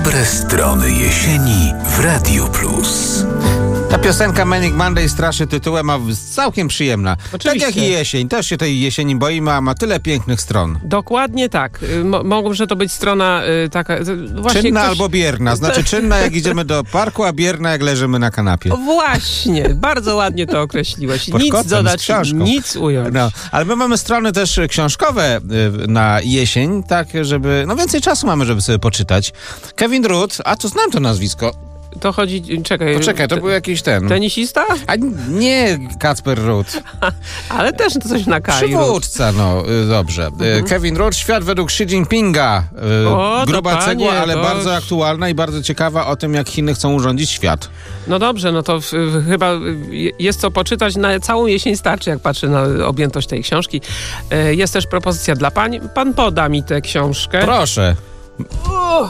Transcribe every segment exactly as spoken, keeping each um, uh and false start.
Dobre strony jesieni w Radiu Plus. Ta piosenka Manic Monday straszy tytułem, a całkiem przyjemna. Oczywiście. Tak jak i jesień. Też się tej jesieni boimy, a ma tyle pięknych stron. Dokładnie tak. Mo- może to być strona y, taka... Y, właśnie czynna ktoś... albo bierna. Znaczy czynna jak idziemy do parku, a bierna jak leżymy na kanapie. O, właśnie. Bardzo ładnie to określiłeś. Pod Nic kotem, z dodać, książką. nic ująć. No, ale my mamy strony też książkowe y, na jesień, tak żeby... No więcej czasu mamy, żeby sobie poczytać. Kevin Root, a to znam to nazwisko. To chodzi... Czekaj. Poczekaj, to te, był jakiś ten... Tenisista? A nie Kacper Root. Ale też to coś na K. Przywódca, no y, dobrze. Mhm. Kevin Root, Świat według Xi Jinpinga. Y, O, gruba to cegła, panie, ale to... bardzo aktualna i bardzo ciekawa o tym, jak Chiny chcą urządzić świat. No dobrze, no to w, w, chyba jest co poczytać. Na całą jesień starczy, jak patrzę na objętość tej książki. E, jest też propozycja dla pań. Pan poda mi tę książkę. Proszę. O!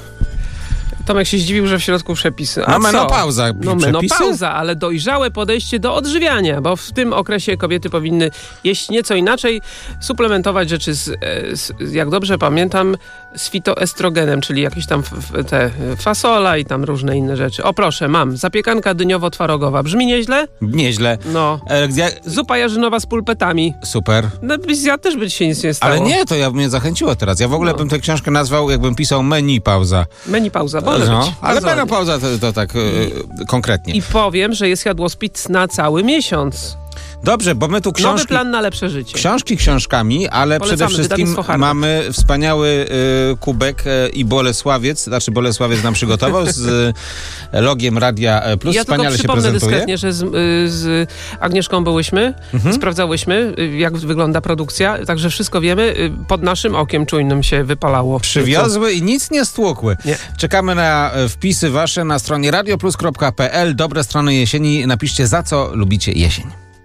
Tomek się zdziwił, że w środku przepisy. A no co? menopauza. No przepisy? menopauza, ale dojrzałe podejście do odżywiania, bo w tym okresie kobiety powinny jeść nieco inaczej, suplementować rzeczy, z, z, jak dobrze pamiętam, z fitoestrogenem, czyli jakieś tam f, f, te fasola i tam różne inne rzeczy. O proszę, mam. Zapiekanka dyniowo-twarogowa. Brzmi nieźle? Nieźle. No. E, gdzie... Zupa jarzynowa z pulpetami. Super. No byś zjadł, też by ci się nic nie stało. Ale nie, to ja mnie zachęciło teraz. Ja w ogóle No. bym tę książkę nazwał, jakbym pisał menu pauza. Menu pauza, może No, być. ale Bardzo menopauza to, to tak y, konkretnie. I powiem, że jest jadłospis na cały miesiąc. Dobrze, bo my tu książki... Nowy plan na lepsze życie. Książki książkami, ale Polecamy, przede wszystkim wydawnictwo Harvard. mamy wspaniały y, kubek y, i Bolesławiec, znaczy Bolesławiec nam przygotował z y, logiem Radia Plus. Ja Wspaniale tylko się przypomnę prezentuje. dyskretnie, że z, y, z Agnieszką byłyśmy, Mhm. sprawdzałyśmy, y, jak wygląda produkcja, także wszystko wiemy, y, pod naszym okiem czujnym się wypalało. Przywiozły i nic nie stłukły. Nie. Czekamy na e, wpisy wasze na stronie radioplus kropka pe el. Dobre strony jesieni. Napiszcie, za co lubicie jesień.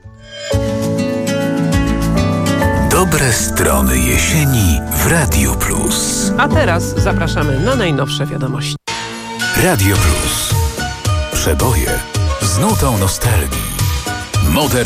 Dobre strony jesieni w Radiu Plus. A teraz zapraszamy na najnowsze wiadomości. Radio Plus. Przeboje z nutą nostalgii. Moder